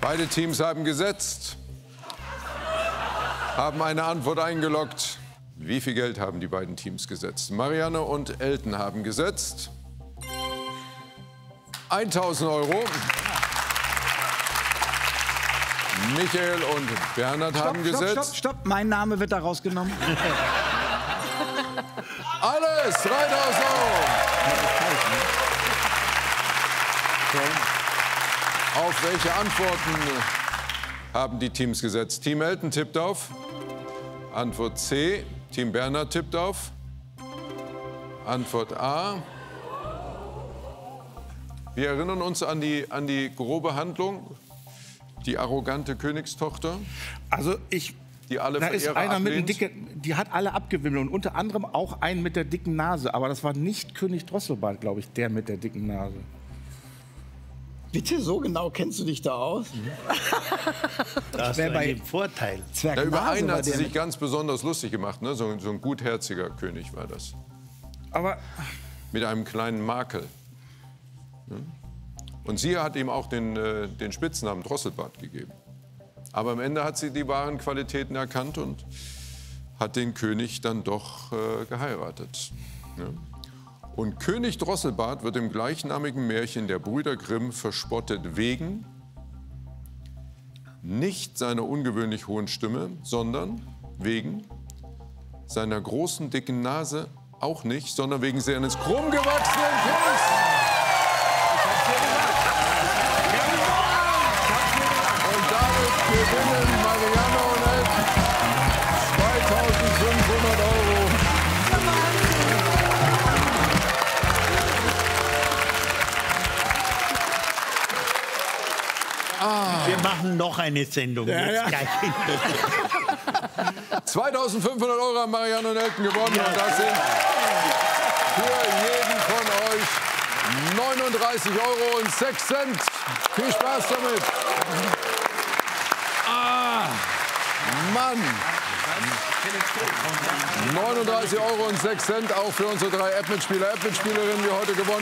Beide Teams haben gesetzt, haben eine Antwort eingeloggt. Wie viel Geld haben die beiden Teams gesetzt? Marianne und Elton haben gesetzt 1.000 Euro. Michael und Bernhard haben gesetzt. Stopp, mein Name wird da rausgenommen. Alles 3.000 Euro. Auf welche Antworten haben die Teams gesetzt? Team Elton tippt auf Antwort C. Team Bernhard tippt auf Antwort A. Wir erinnern uns an die grobe Handlung. Die arrogante Königstochter. Also die alle da ist einer ablehnt. mit einem dicken, die hat alle abgewimmelt und unter anderem auch einen mit der dicken Nase. Aber das war nicht König Drosselbart, glaube ich, der mit der dicken Nase. Bitte, so genau kennst du dich da aus? Das wäre bei dem Vorteil. Da über einen hat sie sich ganz besonders lustig gemacht. Ne? So ein gutherziger König war das. Aber mit einem kleinen Makel. Ne? Und sie hat ihm auch den Spitznamen Drosselbart gegeben. Aber am Ende hat sie die wahren Qualitäten erkannt und hat den König dann doch geheiratet. Ja. Und König Drosselbart wird im gleichnamigen Märchen der Brüder Grimm verspottet wegen nicht seiner ungewöhnlich hohen Stimme, sondern wegen seiner großen, dicken Nase auch nicht, sondern wegen seines krumm gewachsenen Kinns. Gewinnen Marianne und Elton 2.500 Euro. Wir machen noch eine Sendung. Jetzt gleich. 2.500 Euro haben Marianne und Elton gewonnen. Und das sind für jeden von euch 39,06 €. Viel Spaß damit. Mann! 39,06 € auch für unsere 3 App-Mitspieler, App-Mitspielerinnen, die heute gewonnen haben.